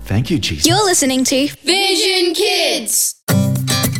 Thank you, Jesus. You're listening to Vision Kids.